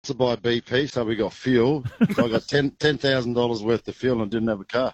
to buy BP, so we got fuel. So I got $10,000 worth of fuel and didn't have a car.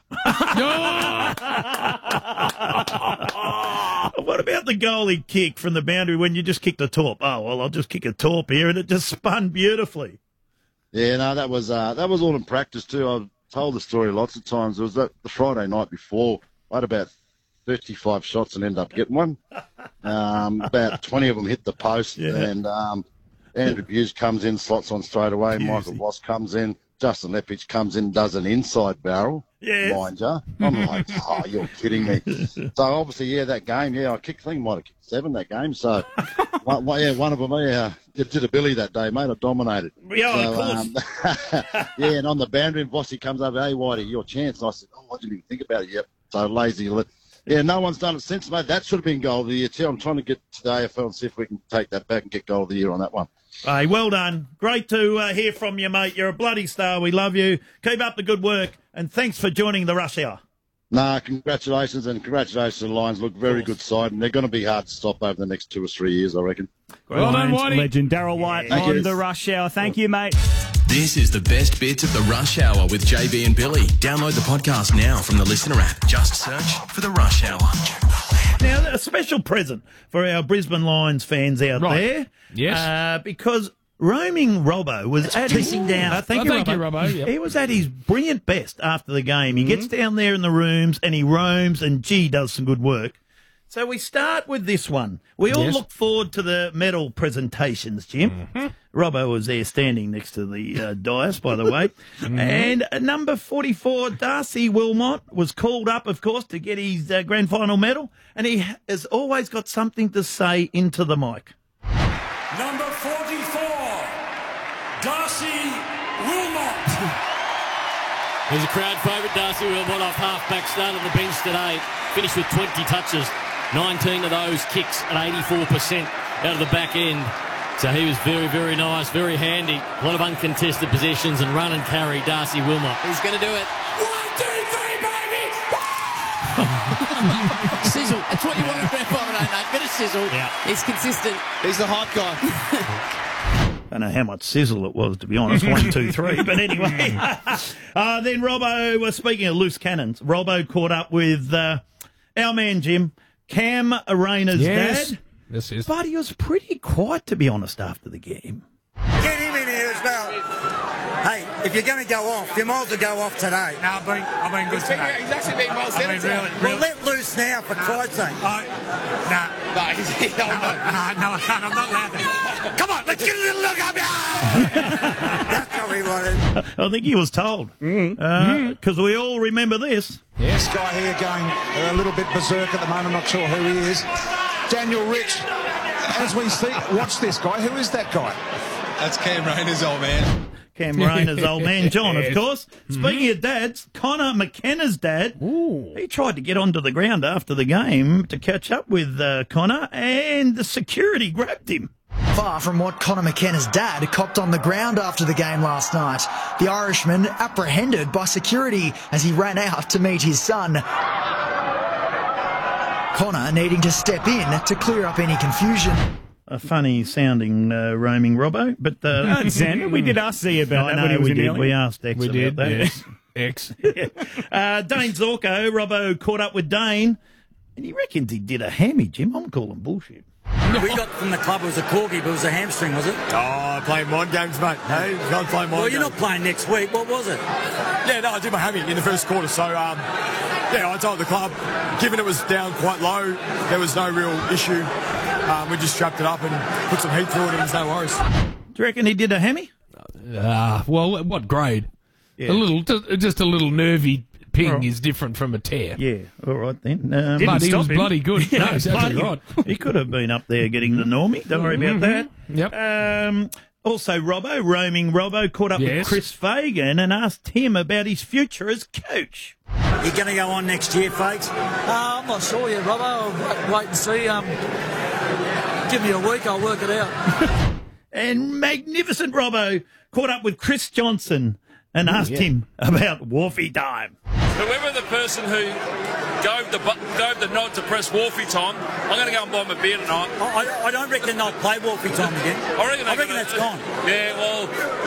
What about the goal he kicked from the boundary when you just kicked a torp? Oh, well, I'll just kick a torp here, and it just spun beautifully. Yeah, no, that was all in practice too. I've told the story lots of times. It was the Friday night before. I had about 35 shots and ended up getting one. About 20 of them hit the post, and Andrew Hughes comes in, slots on straight away. Michael Voss comes in. Justin Lepich comes in, does an inside barrel, mind you. I'm like, oh, you're kidding me. So obviously, that game, I think I might have kicked 7 that game. So, one of them, did a Billy that day, mate. I dominated. Yeah, of course. And on the boundary, and Vossy comes over, hey, Whitey, your chance. And I said, I didn't even think about it yet. So lazy. Yeah, no one's done it since, mate. That should have been goal of the year too. I'm trying to get to the AFL and see if we can take that back and get goal of the year on that one. Hey, well done. Great to hear from you, mate. You're a bloody star. We love you. Keep up the good work, and thanks for joining the Rush Hour. Congratulations, and congratulations to the Lions. Look, very good side, and they're going to be hard to stop over the next 2 or 3 years, I reckon. Well done, Whitey. Legend Daryl White on the Rush Hour. Thank you, mate. This is the best bits of the Rush Hour with JB and Billy. Download the podcast now from the Listener app. Just search for the Rush Hour. Now, a special present for our Brisbane Lions fans out there. Yes. Because roaming Robbo was at his... Thank you, Robbo. Yep. He was at his brilliant best after the game. He gets down there in the rooms and he roams and, does some good work. So we start with this one. We all look forward to the medal presentations, Jim. Robbo was there standing next to the dais, by the way. And number 44, Darcy Wilmot, was called up, of course, to get his grand final medal. And he has always got something to say into the mic. Number 44, Darcy Wilmot. He's a crowd favourite, Darcy Wilmot, off half-back, started on the bench today, finished with 20 touches, 19 of those kicks at 84% out of the back end. So he was very, very nice, very handy. A lot of uncontested possessions and run and carry, Darcy Wilmot. He's going to do it. 1, 2, 3, baby! Sizzle. That's what you want in grand final night. Bit of sizzle. Yeah. He's consistent. He's the hot guy. I don't know how much sizzle it was, to be honest. 1, 2, 3. But anyway. Then Robbo, speaking of loose cannons, Robbo caught up with our man, Jim, Cam Arana's dad. This is. But he was pretty quiet, to be honest, after the game. Get him in here as well. Hey, if you're going to go off, you might as well go off today. No, I've been good today. He's actually been well said. Well, let loose now, for Christ's sake. No, I can't. I'm not allowed to. Come on, let's get a little look up here. That's how we wanted. I think he was told. Because we all remember this. This guy here going a little bit berserk at the moment. Not sure who he is. Daniel Rich, as we see, watch this guy. Who is that guy? That's Cam Rayner's old man. Cam Rayner's old man, John, of course. Speaking of dads, Connor McKenna's dad, he tried to get onto the ground after the game to catch up with Connor, and the security grabbed him. Far from what Connor McKenna's dad copped on the ground after the game last night. The Irishman apprehended by security as he ran out to meet his son. Connor needing to step in to clear up any confusion. A funny sounding roaming Robbo, but Xander, we did ask Z about that when he was in Italy. We asked X We did, about that. yes. X. Dane Zorko, Robbo caught up with Dane, and he reckons he did a hammy, Jim. I'm calling bullshit. We got from the club, it was a corgi, but it was a hamstring, was it? Oh, playing mind games, mate. Hey, you can't play mind games. Well, you're not playing next week. What was it? Yeah, no, I did my hammy in the first quarter. So, I told the club, given it was down quite low, there was no real issue. We just strapped it up and put some heat through it, and there's no worries. Do you reckon he did a hammy? Well, what grade? Yeah. Just a little nervy ping is different from a tear. Yeah, all right then. But he was bloody good. Yeah, no, he's absolutely right. He could have been up there getting the normie. Don't worry about that. Yep. Also, roaming Robbo, caught up with Chris Fagan and asked him about his future as coach. You going to go on next year, Fakes? I'm not sure yet, Robbo. I'll wait and see. Give me a week, I'll work it out. And magnificent Robbo caught up with Chris Johnson and asked him about Wharfie time. whoever the person who gave the nod to press Wolfie time, I'm going to go and buy him a beer tonight. I don't reckon they'll play Wolfie time again. I reckon that's gone. Yeah, well...